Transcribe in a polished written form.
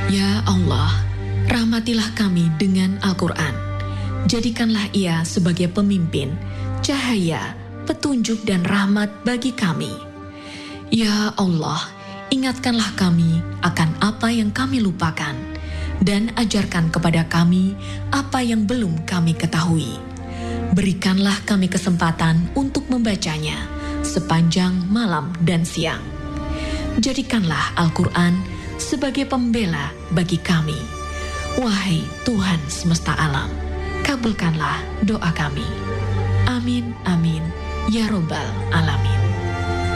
Ya Allah, rahmatilah kami dengan Al-Quran. Jadikanlah ia sebagai pemimpin, cahaya, petunjuk dan rahmat bagi kami. Ya Allah, ingatkanlah kami akan apa yang kami lupakan, dan ajarkan kepada kami apa yang belum kami ketahui. Berikanlah kami kesempatan untuk membacanya sepanjang malam dan siang. Jadikanlah Al-Quran sebagai pembela bagi kami. Wahai Tuhan semesta alam, kabulkanlah doa kami. Amin, amin, ya Robbal Alamin.